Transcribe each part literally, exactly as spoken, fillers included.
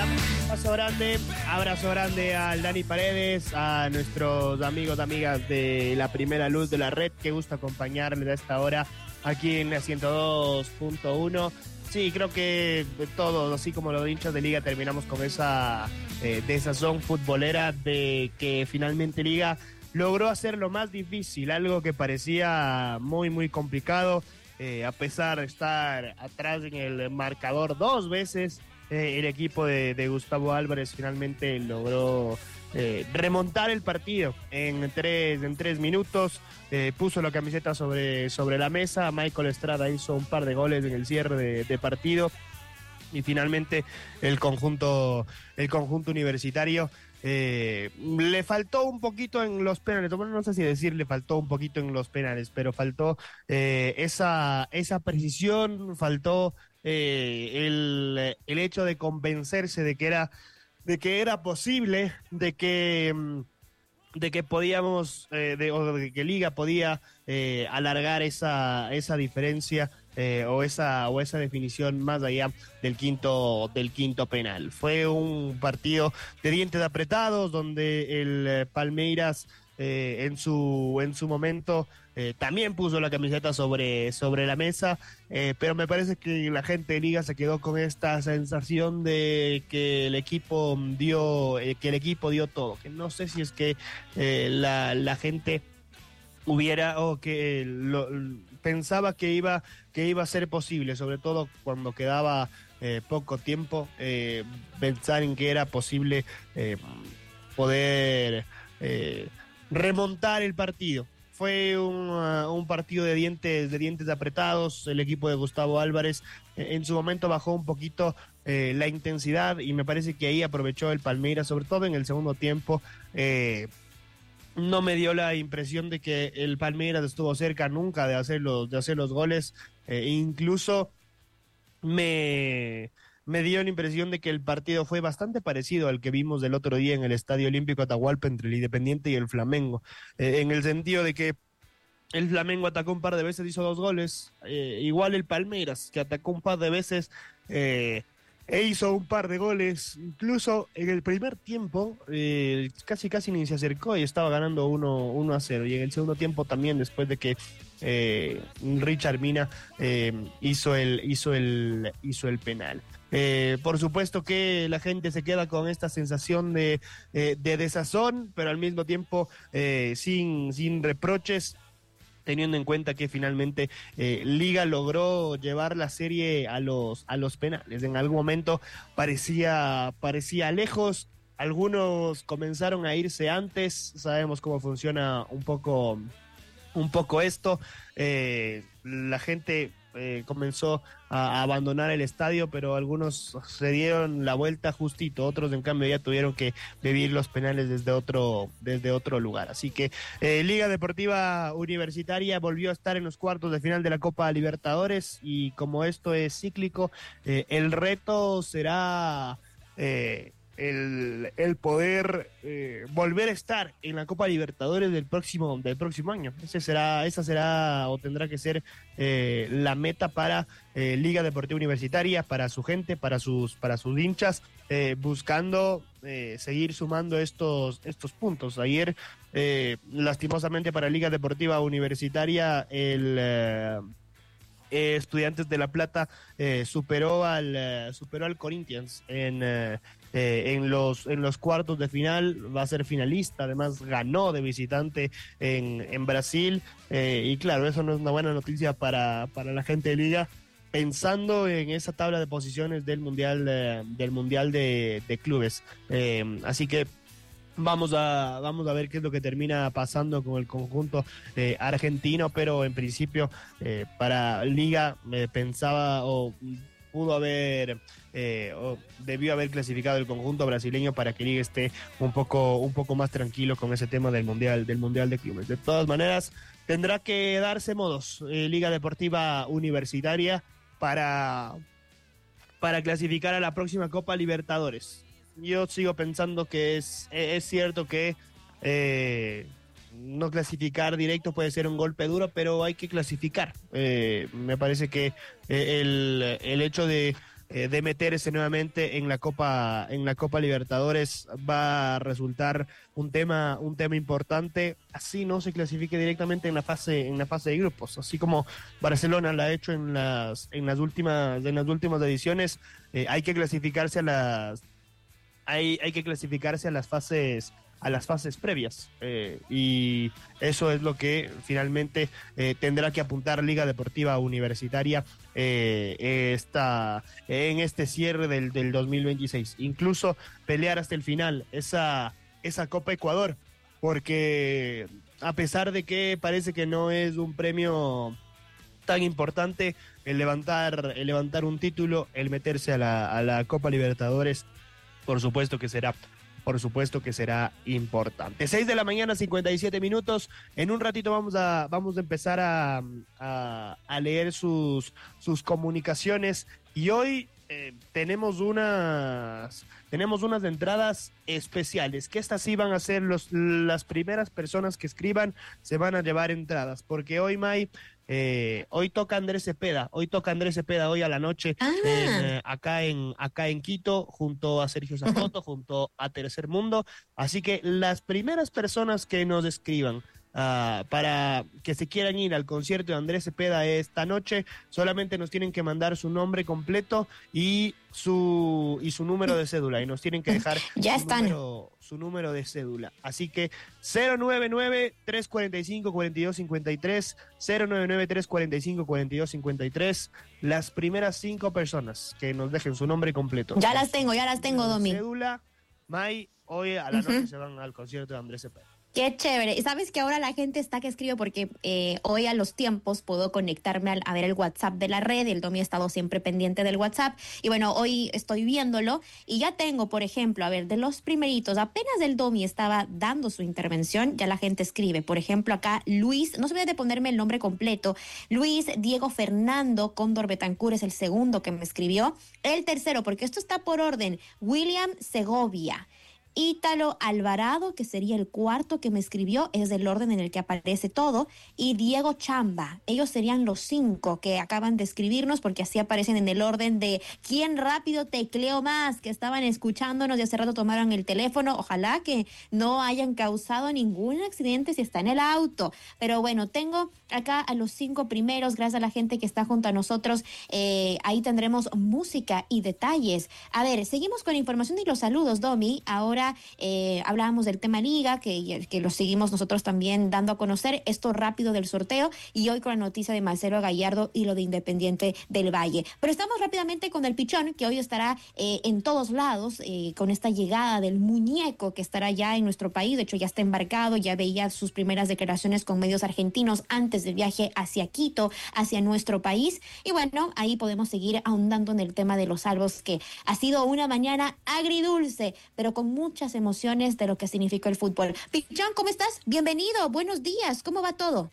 Abrazo grande, abrazo grande al Dani Paredes, a nuestros amigos, amigas de la Primera Luz de la Red. Qué gusto acompañarles a esta hora aquí en la ciento dos punto uno. Sí, creo que todos, así como los hinchas de Liga, terminamos con esa eh, desazón futbolera de que finalmente Liga logró hacer lo más difícil, algo que parecía muy, muy complicado, eh, a pesar de estar atrás en el marcador dos veces. Eh, el equipo de, de Gustavo Álvarez finalmente logró eh, remontar el partido en tres, en tres minutos, eh, puso la camiseta sobre, sobre la mesa. Michael Estrada hizo un par de goles en el cierre de, de partido y finalmente el conjunto, el conjunto universitario eh, le faltó un poquito en los penales. Bueno, no sé si decir le faltó un poquito en los penales, pero faltó eh, esa, esa precisión, faltó Eh, el, el hecho de convencerse de que era, de que era posible, de que, de que podíamos, eh, de, o de que Liga podía eh, alargar esa, esa diferencia eh, o, esa, o esa definición más allá del quinto, del quinto penal. Fue un partido de dientes apretados donde el eh, Palmeiras eh, en, su, en su momento Eh, también puso la camiseta sobre, sobre la mesa, eh, pero me parece que la gente de Liga se quedó con esta sensación de que el equipo dio, eh, que el equipo dio todo, que no sé si es que eh, la, la gente hubiera o que lo, pensaba que iba, que iba a ser posible, sobre todo cuando quedaba eh, poco tiempo, eh, pensar en que era posible eh, poder eh, remontar el partido. Fue un, uh, un partido de dientes, de dientes apretados. El equipo de Gustavo Álvarez eh, en su momento bajó un poquito eh, la intensidad y me parece que ahí aprovechó el Palmeiras, sobre todo en el segundo tiempo. Eh, no me dio la impresión de que el Palmeiras estuvo cerca nunca de hacer los, de hacer los goles. Eh, incluso me... me dio la impresión de que el partido fue bastante parecido al que vimos del otro día en el Estadio Olímpico Atahualpa entre el Independiente y el Flamengo, eh, en el sentido de que el Flamengo atacó un par de veces, hizo dos goles, eh, igual el Palmeiras, que atacó un par de veces eh, e hizo un par de goles, incluso en el primer tiempo eh, casi casi ni se acercó y estaba ganando uno a cero, y en el segundo tiempo también, después de que eh, Richard Mina eh, hizo, el, hizo, el, hizo el penal. Eh, por supuesto que la gente se queda con esta sensación de, eh, de desazón, pero al mismo tiempo eh, sin, sin reproches, teniendo en cuenta que finalmente eh, Liga logró llevar la serie a los, a los penales. En algún momento parecía, parecía lejos, algunos comenzaron a irse antes, sabemos cómo funciona un poco, un poco esto, eh, la gente eh, comenzó a, a abandonar el estadio, pero algunos se dieron la vuelta justito, otros en cambio ya tuvieron que vivir los penales desde otro, desde otro lugar. Así que eh, Liga Deportiva Universitaria volvió a estar en los cuartos de final de la Copa Libertadores, y como esto es cíclico, eh, el reto será eh, el, el poder eh, volver a estar en la Copa Libertadores del próximo, del próximo año. Ese será, esa será o tendrá que ser eh, la meta para eh, Liga Deportiva Universitaria, para su gente, para sus, para sus hinchas, eh, buscando eh, seguir sumando estos, estos puntos. Ayer, eh, lastimosamente para Liga Deportiva Universitaria, el eh, eh, Estudiantes de La Plata eh, superó al eh, superó al Corinthians en eh, eh, en los en los cuartos de final, va a ser finalista, además ganó de visitante en, en Brasil, eh, y claro, eso no es una buena noticia para, para la gente de Liga, pensando en esa tabla de posiciones del mundial eh, del mundial de, de clubes, eh, así que Vamos a, vamos a ver qué es lo que termina pasando con el conjunto eh, argentino, pero en principio eh, para Liga eh, pensaba o pudo haber eh, o debió haber clasificado el conjunto brasileño para que Liga esté un poco, un poco más tranquilo con ese tema del mundial, del mundial de clubes. De todas maneras, tendrá que darse modos eh, Liga Deportiva Universitaria para, para clasificar a la próxima Copa Libertadores. Yo sigo pensando que es, es cierto que eh, no clasificar directo puede ser un golpe duro, pero hay que clasificar. Eh, me parece que eh, el, el hecho de, eh, de meterse nuevamente en la Copa, en la Copa Libertadores va a resultar un tema, un tema importante. Así no se clasifique directamente en la fase, en la fase de grupos, así como Barcelona lo ha hecho en las, en las últimas, en las últimas ediciones. Eh, hay que clasificarse a las, hay, hay que clasificarse a las fases a las fases previas eh, y eso es lo que finalmente eh, tendrá que apuntar Liga Deportiva Universitaria eh, esta, en este cierre del, del dos mil veintiséis, incluso pelear hasta el final esa, esa Copa Ecuador, porque a pesar de que parece que no es un premio tan importante, el levantar, el levantar un título, el meterse a la, a la Copa Libertadores, por supuesto que será por supuesto que será importante. seis de la mañana, cincuenta y siete minutos. En un ratito vamos a, vamos a empezar a, a, a leer sus, sus comunicaciones. Y hoy eh, tenemos unas tenemos unas entradas especiales, que estas sí van a ser los, las primeras personas que escriban, se van a llevar entradas, porque hoy, May, Eh, hoy toca Andrés Cepeda, hoy toca Andrés Cepeda hoy a la noche Ah. en, eh, acá en acá en Quito, junto a Sergio Zapoto, junto a Tercer Mundo. Así que las primeras personas que nos escriban uh, para que se quieran ir al concierto de Andrés Cepeda esta noche, solamente nos tienen que mandar su nombre completo y su y su número de cédula, y nos tienen que dejar ya su están. número, su número de cédula. Así que cero nueve nueve, tres cuatro cinco, cuatro dos cinco tres, cero nueve nueve, tres cuatro cinco, cuatro dos cinco tres, las primeras cinco personas que nos dejen su nombre completo. Ya las tengo, ya las tengo, Domi. Cédula, May, hoy a la noche uh-huh. se van al concierto de Andrés Cepeda. Qué chévere. Y sabes que ahora la gente está que escribe porque eh, hoy a los tiempos puedo conectarme a, a ver el WhatsApp de la red. El Domi ha estado siempre pendiente del WhatsApp. Y bueno, hoy estoy viéndolo y ya tengo, por ejemplo, a ver, de los primeritos, apenas el Domi estaba dando su intervención, ya la gente escribe. Por ejemplo, acá Luis, no se olvide de ponerme el nombre completo. Luis Diego Fernando Cóndor Betancur es el segundo que me escribió. El tercero, porque esto está por orden, William Segovia. Ítalo Alvarado, que sería el cuarto que me escribió, es del orden en el que aparece todo, y Diego Chamba. Ellos serían los cinco que acaban de escribirnos, porque así aparecen en el orden de quién rápido tecleó más, que estaban escuchándonos y hace rato tomaron el teléfono. Ojalá que no hayan causado ningún accidente si está en el auto. Pero bueno, tengo acá a los cinco primeros, gracias a la gente que está junto a nosotros. Eh, ahí tendremos música y detalles. A ver, seguimos con información y los saludos, Domi. Ahora Eh, hablábamos del tema Liga, que, que lo seguimos nosotros también dando a conocer, esto rápido del sorteo, y hoy con la noticia de Marcelo Gallardo y lo de Independiente del Valle. Pero estamos rápidamente con el Pichón, que hoy estará eh, en todos lados, eh, con esta llegada del muñeco que estará ya en nuestro país. De hecho, ya está embarcado, ya veía sus primeras declaraciones con medios argentinos antes del viaje hacia Quito, hacia nuestro país. Y bueno, ahí podemos seguir ahondando en el tema de los salvos, que ha sido una mañana agridulce, pero con mucho muchas emociones de lo que significó el fútbol. Pichón, ¿cómo estás? Bienvenido, buenos días, ¿cómo va todo?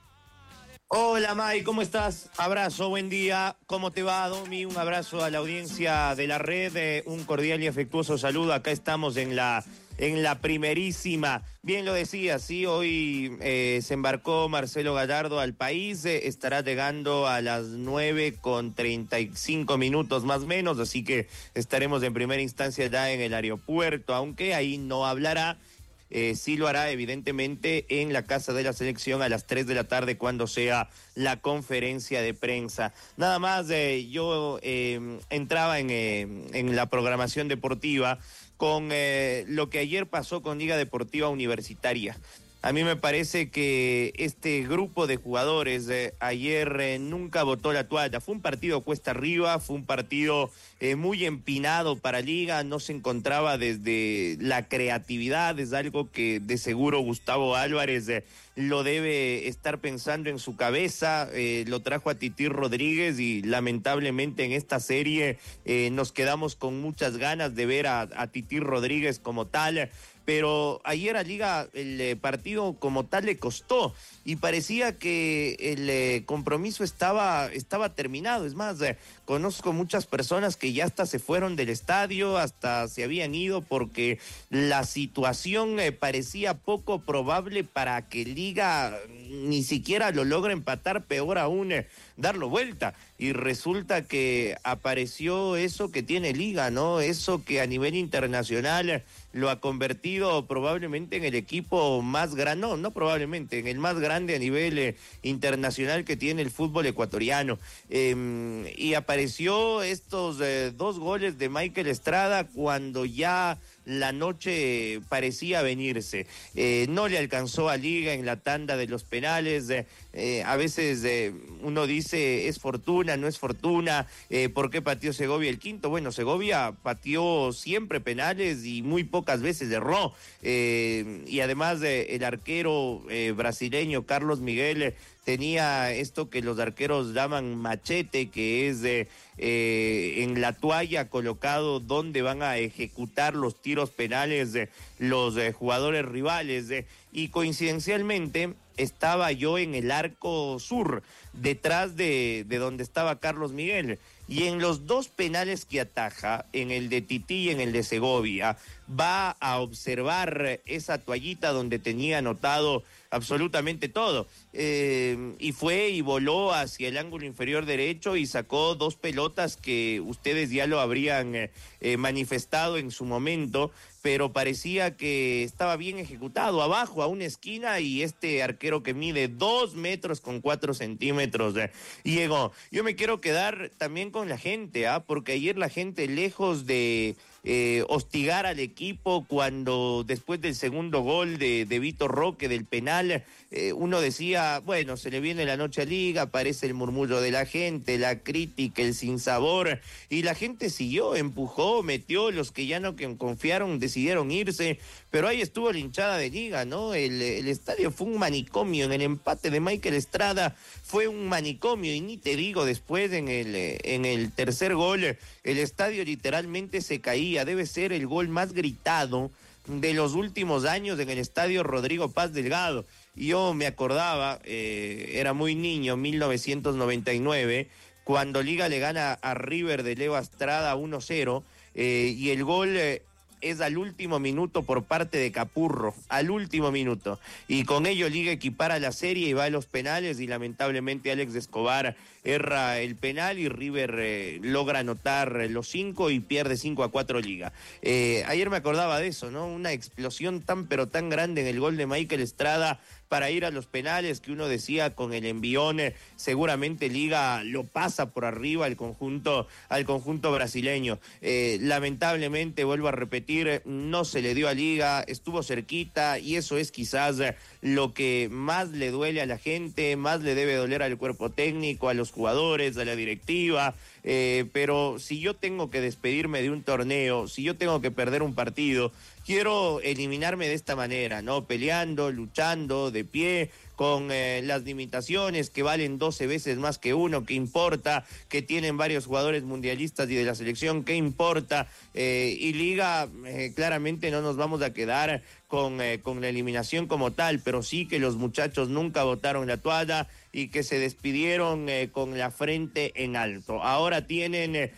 Hola May, ¿cómo estás? Abrazo, buen día, ¿cómo te va, Domi? Un abrazo a la audiencia de la red, eh, un cordial y afectuoso saludo. Acá estamos en la en la primerísima. Bien lo decía, sí, hoy eh, se embarcó Marcelo Gallardo al país, eh, estará llegando a las nueve con treinta y cinco minutos más o menos, así que estaremos en primera instancia ya en el aeropuerto, aunque ahí no hablará. Eh, sí lo hará evidentemente en la casa de la selección a las tres de la tarde cuando sea la conferencia de prensa. Nada más, eh, yo eh, entraba en, eh, en la programación deportiva con eh, lo que ayer pasó con Liga Deportiva Universitaria. A mí me parece que este grupo de jugadores eh, ayer eh, nunca botó la toalla. Fue un partido cuesta arriba, fue un partido eh, muy empinado para Liga, no se encontraba desde la creatividad, es algo que de seguro Gustavo Álvarez eh, lo debe estar pensando en su cabeza. Eh, lo trajo a Tití Rodríguez y lamentablemente en esta serie eh, nos quedamos con muchas ganas de ver a, a Tití Rodríguez como tal. Pero ayer a Liga el eh, partido como tal le costó y parecía que el eh, compromiso estaba, estaba terminado. Es más, eh, conozco muchas personas que ya hasta se fueron del estadio, hasta se habían ido porque la situación eh, parecía poco probable para que Liga ni siquiera lo logre empatar, peor aún eh, darlo vuelta. Y resulta que apareció eso que tiene Liga, ¿no? Eso que a nivel internacional lo ha convertido probablemente en el equipo más grande, no, no probablemente, en el más grande a nivel eh, internacional que tiene el fútbol ecuatoriano. Eh, y apareció estos eh, dos goles de Michael Estrada cuando ya la noche parecía venirse. Eh, no le alcanzó a Liga en la tanda de los penales. Eh, eh, a veces eh, uno dice, es fortuna, no es fortuna. Eh, ¿Por qué pateó Segovia el quinto? Bueno, Segovia pateó siempre penales y muy pocas veces erró. Eh, y además eh, el arquero eh, brasileño Carlos Miguel eh, tenía esto que los arqueros llaman machete, que es eh, eh, en la toalla colocado donde van a ejecutar los tiros penales de los eh, jugadores rivales. Eh, y coincidencialmente estaba yo en el arco sur, detrás de, de donde estaba Carlos Miguel. Y en los dos penales que ataja, en el de Tití y en el de Segovia, va a observar esa toallita donde tenía anotado absolutamente todo. Eh, y fue y voló hacia el ángulo inferior derecho y sacó dos pelotas que ustedes ya lo habrían eh, eh, manifestado en su momento, pero parecía que estaba bien ejecutado, abajo a una esquina, y este arquero que mide dos metros con cuatro centímetros eh, llegó. Yo me quiero quedar también con la gente, ¿ah? Porque ayer la gente, lejos de eh, hostigar al equipo cuando después del segundo gol de, de Vitor Roque del penal, eh, uno decía, bueno, se le viene la noche a Liga, aparece el murmullo de la gente, la crítica, el sinsabor, y la gente siguió, empujó, metió, los que ya no confiaron decidieron irse, pero ahí estuvo la hinchada de Liga, ¿no? El, el estadio fue un manicomio. En el empate de Michael Estrada fue un manicomio, y ni te digo después en el, en el tercer gol, el estadio literalmente se caía. Debe ser el gol más gritado de los últimos años en el estadio Rodrigo Paz Delgado. Yo me acordaba, eh, era muy niño, mil novecientos noventa y nueve, cuando Liga le gana a River de Leo Estrada uno cero, eh, y el gol eh, es al último minuto por parte de Capurro, al último minuto. Y con ello Liga equipara la serie y va a los penales, y lamentablemente Alex Escobar erra el penal y River eh, logra anotar los cinco y pierde cinco a cuatro Liga. Eh, ayer me acordaba de eso, ¿no? Una explosión tan pero tan grande en el gol de Michael Estrada para ir a los penales, que uno decía con el envión eh, seguramente Liga lo pasa por arriba al conjunto, al conjunto brasileño. Eh, lamentablemente, vuelvo a repetir, no se le dio a Liga, estuvo cerquita, y eso es quizás eh, lo que más le duele a la gente, más le debe doler al cuerpo técnico, a los jugadores, a la directiva. Eh, pero si yo tengo que despedirme de un torneo, si yo tengo que perder un partido, quiero eliminarme de esta manera, ¿no? Peleando, luchando, de pie, con eh, las limitaciones que valen doce veces más que uno, ¿qué importa? Que tienen varios jugadores mundialistas y de la selección, ¿qué importa? Eh, y Liga, eh, claramente no nos vamos a quedar con, eh, con la eliminación como tal, pero sí que los muchachos nunca botaron la toalla y que se despidieron eh, con la frente en alto. Ahora tienen eh,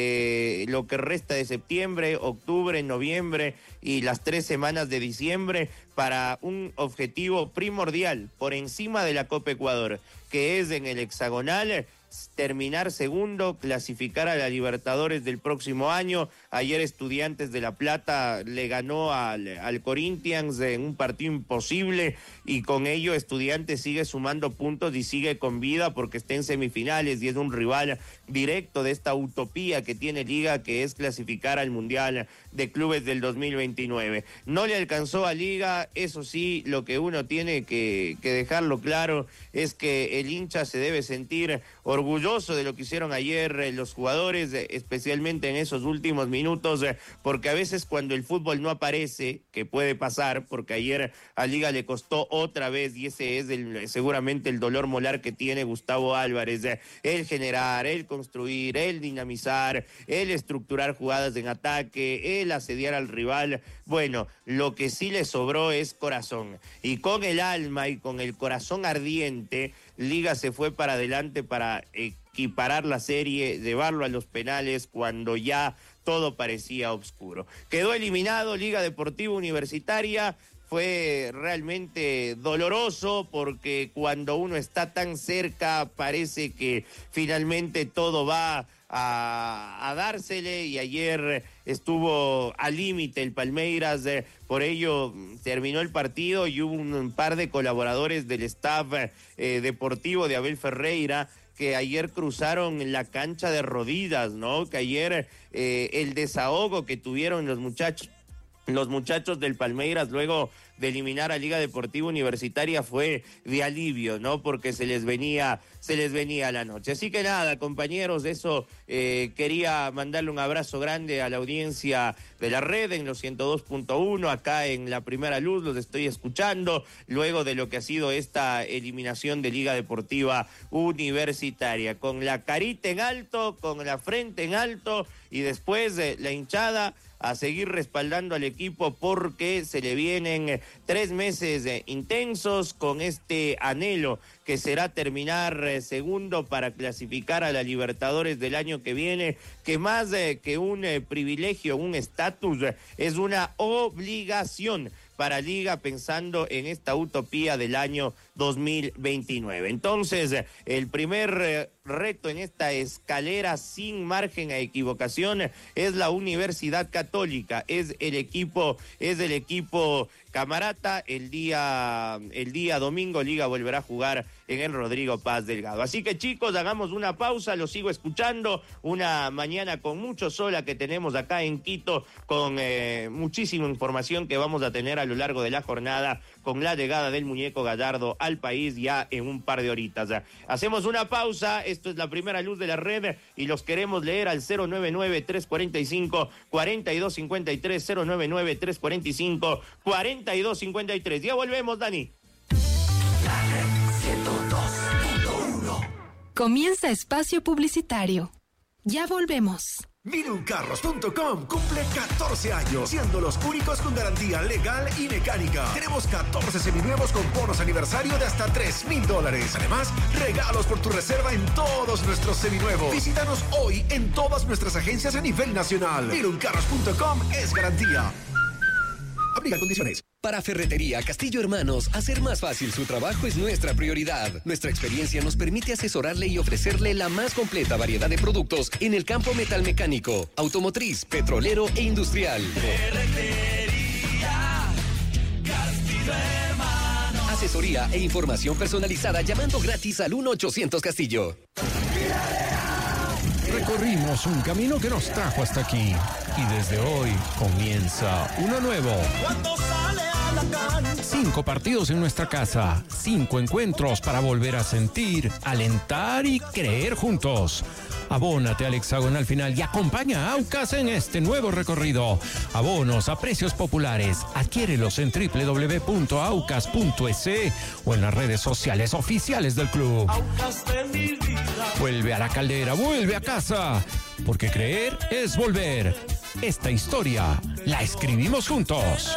eh, lo que resta de septiembre, octubre, noviembre y las tres semanas de diciembre para un objetivo primordial por encima de la Copa Ecuador, que es en el hexagonal terminar segundo, clasificar a la Libertadores del próximo año. Ayer Estudiantes de La Plata le ganó al, al Corinthians en un partido imposible, y con ello Estudiantes sigue sumando puntos y sigue con vida porque está en semifinales y es un rival directo de esta utopía que tiene Liga, que es clasificar al Mundial de Clubes del dos mil veintinueve. No le alcanzó a Liga, eso sí, lo que uno tiene que, que dejarlo claro es que el hincha se debe sentir orgulloso de lo que hicieron ayer eh, los jugadores, eh, especialmente en esos últimos minutos, eh, porque a veces cuando el fútbol no aparece, que puede pasar, porque ayer a Liga le costó otra vez, y ese es el, seguramente el dolor molar que tiene Gustavo Álvarez, eh, el generar, el construir, el dinamizar, el estructurar jugadas en ataque, el asediar al rival. Bueno, lo que sí le sobró es corazón, y con el alma y con el corazón ardiente, Liga se fue para adelante para equiparar la serie, llevarlo a los penales cuando ya todo parecía oscuro. Quedó eliminado Liga Deportiva Universitaria. fue realmente doloroso porque cuando uno está tan cerca parece que finalmente todo va a, a dársele, y ayer estuvo al límite el Palmeiras, eh, por ello terminó el partido y hubo un, un par de colaboradores del staff eh, deportivo de Abel Ferreira que ayer cruzaron la cancha de rodillas, ¿no? Que ayer eh, el desahogo que tuvieron los muchachos, los muchachos del Palmeiras luego de eliminar a Liga Deportiva Universitaria fue de alivio, ¿no? Porque se les venía, se les venía la noche. Así que nada, compañeros, eso eh, quería mandarle un abrazo grande a la audiencia de la red en los ciento dos punto uno, acá en La Primera Luz, los estoy escuchando, luego de lo que ha sido esta eliminación de Liga Deportiva Universitaria, con la carita en alto, con la frente en alto, y después eh, la hinchada a seguir respaldando al equipo porque se le vienen tres meses eh, intensos con este anhelo que será terminar eh, segundo para clasificar a la Libertadores del año que viene, que más eh, que un eh, privilegio, un estatus, eh, es una obligación para Liga, pensando en esta utopía del año dos mil veintinueve. Entonces, el primer eh, reto en esta escalera sin margen a equivocación es la Universidad Católica, es el equipo, es el equipo Camarata. El día, el día domingo Liga volverá a jugar en el Rodrigo Paz Delgado. Así que, chicos, hagamos una pausa, los sigo escuchando, una mañana con mucho sol que tenemos acá en Quito, con eh, muchísima información que vamos a tener a lo largo de la jornada, con la llegada del muñeco Gallardo al país ya en un par de horitas. Hacemos una pausa, esto es La Primera Luz de la red y los queremos leer al cero nueve nueve, tres cuatro cinco, cuatro dos cinco tres, cero nueve nueve, tres cuatro cinco, cuatro dos cinco tres. Ya volvemos, Dani. La red ciento dos punto uno. Comienza espacio publicitario. Ya volvemos. Minucarros punto com cumple catorce años, siendo los únicos con garantía legal y mecánica. Tenemos catorce seminuevos con bonos aniversario de hasta tres mil dólares. Además, regalos por tu reserva en todos nuestros seminuevos. Visítanos hoy en todas nuestras agencias a nivel nacional. Minucarros punto com es garantía. Aplica condiciones. Para Ferretería Castillo Hermanos, hacer más fácil su trabajo es nuestra prioridad. Nuestra experiencia nos permite asesorarle y ofrecerle la más completa variedad de productos en el campo metalmecánico, automotriz, petrolero e industrial. Ferretería Castillo Hermanos. Asesoría e información personalizada llamando gratis al uno ochocientos Castillo. Recorrimos un camino que nos trajo hasta aquí y desde hoy comienza uno nuevo. Cuando sale a la cancha. Cinco partidos en nuestra casa, cinco encuentros para volver a sentir, alentar y creer juntos. Abónate al hexagonal final y acompaña a Aucas en este nuevo recorrido. Abonos a precios populares. Adquiérelos en doble u doble u doble u punto aucas punto es o en las redes sociales oficiales del club. Aucas de mi vida. Vuelve a la caldera, vuelve a casa. Porque creer es volver. Esta historia la escribimos juntos.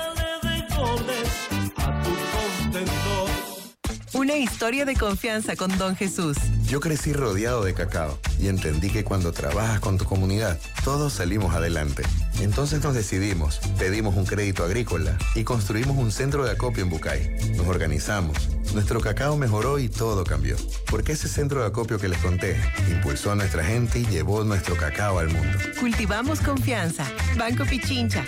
Una historia de confianza con Don Jesús. Yo crecí rodeado de cacao y entendí que cuando trabajas con tu comunidad, todos salimos adelante. Entonces nos decidimos, pedimos un crédito agrícola y construimos un centro de acopio en Bucay. Nos organizamos, nuestro cacao mejoró y todo cambió. Porque ese centro de acopio que les conté impulsó a nuestra gente y llevó nuestro cacao al mundo. Cultivamos confianza. Banco Pichincha.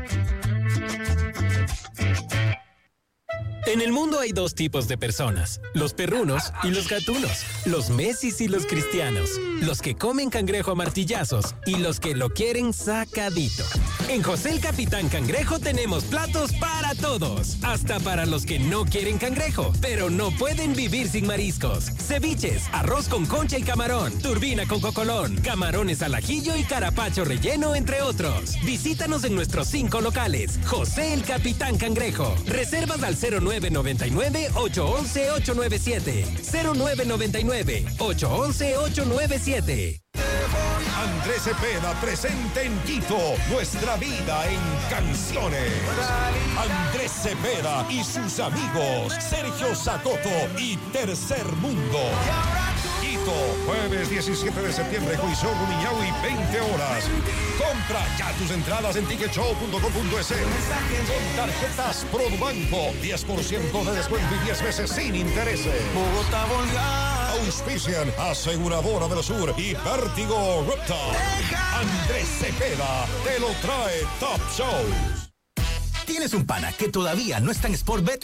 En el mundo hay dos tipos de personas, los perrunos y los gatunos, los Messis y los cristianos, los que comen cangrejo a martillazos y los que lo quieren sacadito. En José el Capitán Cangrejo tenemos platos para todos, hasta para los que no quieren cangrejo, pero no pueden vivir sin mariscos. Ceviches, arroz con concha y camarón, turbina con cocolón, camarones al ajillo y carapacho relleno, entre otros. Visítanos en nuestros cinco locales. José el Capitán Cangrejo. Reservas al cero nueve nueve nueve, ocho uno uno, ocho nueve siete. cero nueve nueve nueve, ocho uno uno, ocho nueve siete. Andrés Cepeda presente en Quito, nuestra vida en canciones. Andrés Cepeda y sus amigos, Sergio Sacoto y Tercer Mundo. Quito Esto, jueves diecisiete de septiembre, Coliseo Rumiñahui, veinte horas. Compra ya tus entradas en ticket show punto com punto es. Con tarjetas Produbanco, diez por ciento de descuento y diez veces sin intereses. Bogotá volga. Auspician Aseguradora del Sur y Vértigo Reptile. Andrés Cepeda te lo trae Top Shows. ¿Tienes un pana que todavía no está en Sportbet?